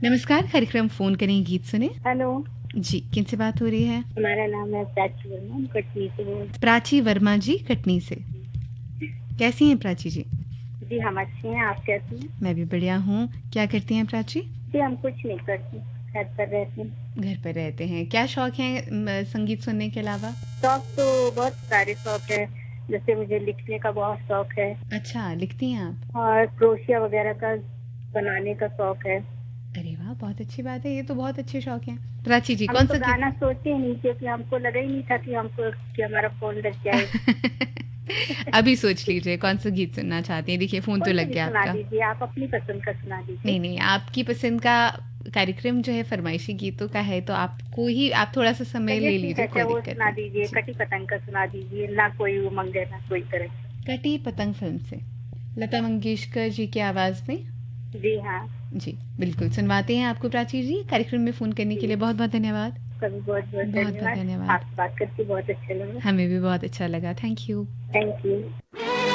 नमस्कार, कार्यक्रम फोन करें गीत सुने। हेलो जी, किनसे बात हो रही है? हमारा नाम है प्राची वर्मा, हम कटनी से बोल। प्राची वर्मा जी, कटनी से। कैसी हैं प्राची जी? जी हम अच्छे हैं, आप कैसे हैं? मैं भी बढ़िया हूँ। क्या करती हैं प्राची? जी हम कुछ नहीं करते, घर पर रहते हैं। घर पर रहते हैं। क्या शौक है संगीत सुनने के अलावा? शौक तो बहुत सारे शौक है, जैसे मुझे लिखने का बहुत शौक है। अच्छा, लिखती हैं आप? और क्रोशिया वगैरह का बनाने का शौक है। अरे वाह, बहुत अच्छी बात है। ये तो बहुत अच्छे शौक हैं। प्राची जी, हम कौन तो सा गाना सोचते ही नहीं थे कि हमको लगा ही नहीं था कि हमारा फोन लग जाए। अभी सोच लीजिए कौन सा गीत सुनना चाहती हैं। देखिए, फोन तो कोई सा लग भी गया सुना आपका। दीजिए, आप अपनी पसंद का सुना दीजिए। नहीं, आपकी पसंद का कार्यक्रम जो है फरमाइशी गीतों का है, तो आपको ही आप थोड़ा सा समय चलिए ले ठीक लीजिए, है, कोई वो दिक्कत सुना नहीं। दीजिए, जी। कटी पतंग का सुना दीजिए, ना कोई उमंग है ना कोई तरह। कटी पतंग फिल्म से लता मंगेशकर जी की आवाज़ में। जी हाँ। जी, बिल्कुल सुनवाते हैं आपको प्राची जी। कार्यक्रम में फ़ोन करने के लिए बहुत बहुत धन्यवाद। कभी बहुत बहुत बहुत बहुत धन्यवाद, धन्यवाद। आपसे बात करके बहुत अच्छा लगा। हमें भी बहुत अच्छा लगा। Thank you. Thank you.